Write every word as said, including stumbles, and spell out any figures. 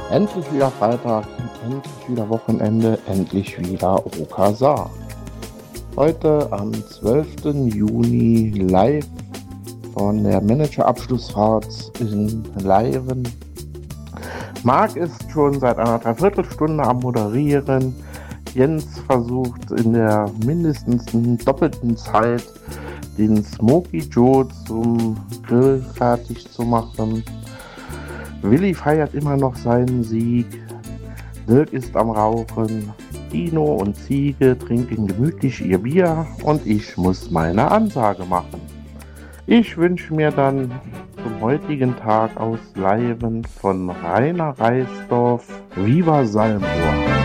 Endlich wieder Freitag, endlich wieder Wochenende, endlich wieder Okasa. Heute am zwölften Juni live von der Manager-Abschlussfahrt in Leiven. Marc ist schon seit einer Dreiviertelstunde am Moderieren. Jens versucht in der mindestens doppelten Zeit den Smoky Joe zum Grill fertig zu machen. Willi feiert immer noch seinen Sieg. Dirk ist am Rauchen. Dino und Ziege trinken gemütlich ihr Bier und ich muss meine Ansage machen. Ich wünsche mir dann zum heutigen Tag aus Leiven von Rainer Reisdorf Viva Salmrohr.